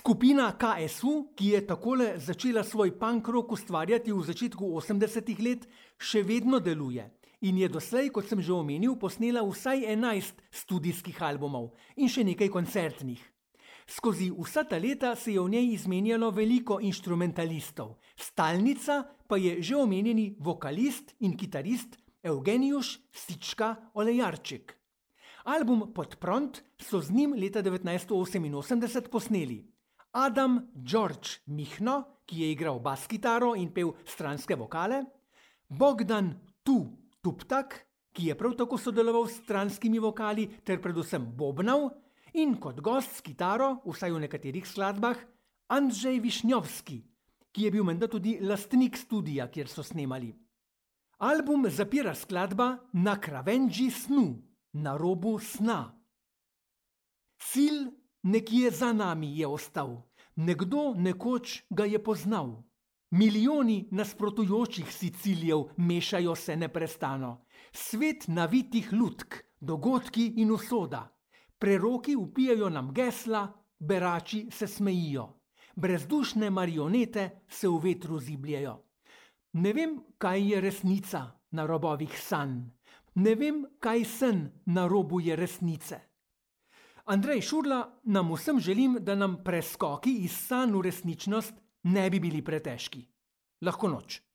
Skupina KSU, ki je takole začela svoj punk rock ustvarjati v začetku 80-ih let, še vedno deluje in je doslej, kot sem že omenil, posnela vsaj 11 studijskih albumov in še nekaj koncertnih. Skozi vsa ta leta se je v njej izmenjalo veliko inštrumentalistov, stalnica pa je že omenjeni vokalist in kitarist Evgenijus Sička Olejarček. Album Pod pront so z njim leta 1988 posneli Adam George Mihno, ki je igral bas kitaro in pel stranske vokale, Bogdan Tuptak, ki je prav tako sodeloval s stranskimi vokali ter predvsem bobnal, in kot gost s kitaro, vsaj v nekaterih skladbah, Andrzej Višnjovski, ki je bil menda tudi lastnik studija, kjer so snemali. Album zapira skladba Na kravendži snu, na robu sna. Cilj nekje za nami je ostal, nekdo nekoč ga je poznal. Milijoni nasprotujočih si ciljev mešajo se neprestano. Svet navitih lutk, dogodki in usoda. Preroki vpijajo nam gesla, berači se smejijo. Brezdušne marionete se v vetru zibljejo. Ne vem, kaj je resnica na robovih sanj. Ne vem, kaj sen na robu je resnice. Andrej Šurla, nam vsem želim, da nam preskoki iz sanj v resničnost ne bi bili pretežki. Lahko noč.